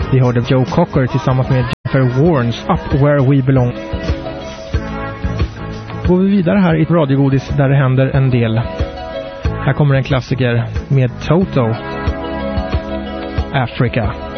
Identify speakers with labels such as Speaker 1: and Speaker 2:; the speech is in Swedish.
Speaker 1: Vi hörde Joe Cocker tillsammans med Jennifer Warnes Up Where We Belong. Går vi vidare här i radiogodis där det händer en del. Här kommer en klassiker med Toto, Africa.